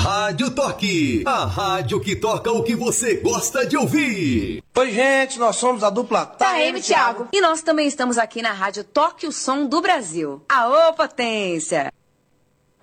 Rádio Toque, a rádio que toca o que você gosta de ouvir. Oi, gente, nós somos a dupla Taeme, Thiago. E nós também estamos aqui na Rádio Toque, o som do Brasil. Aô, potência!